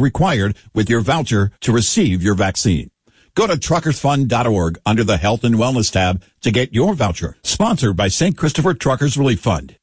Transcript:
required with your voucher to receive your vaccine. Go to truckersfund.org under the Health and Wellness tab to get your voucher. Sponsored by St. Christopher Truckers Relief Fund.